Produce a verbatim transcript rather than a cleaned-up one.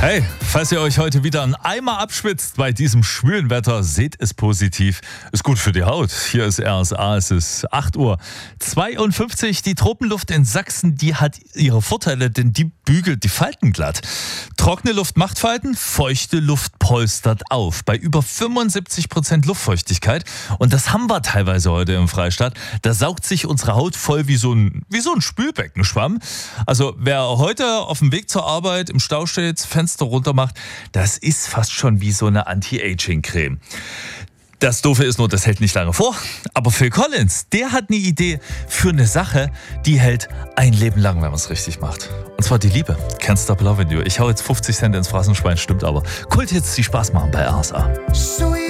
Hey, falls ihr euch heute wieder einen Eimer abschwitzt bei diesem schwülen Wetter, seht es positiv. Ist gut für die Haut. Hier ist R S A, es ist acht Uhr zweiundfünfzig. Die Tropenluft in Sachsen, die hat ihre Vorteile, denn die bügelt die Falten glatt. Trockene Luft macht Falten, feuchte Luft polstert auf. Bei über fünfundsiebzig Prozent Luftfeuchtigkeit, und das haben wir teilweise heute im Freistaat, da saugt sich unsere Haut voll wie so ein, wie so ein Spülbeckenschwamm. Also wer heute auf dem Weg zur Arbeit im Stau steht, Fenster runter macht, das ist fast schon wie so eine Anti-Aging-Creme. Das Doofe ist nur, das hält nicht lange vor. Aber Phil Collins, der hat eine Idee für eine Sache, die hält ein Leben lang, wenn man es richtig macht. Und zwar die Liebe. Can't Stop Loving You. Ich hau jetzt fünfzig Cent ins Phrasenschwein, stimmt aber. Kult jetzt, die Spaß machen bei R S A.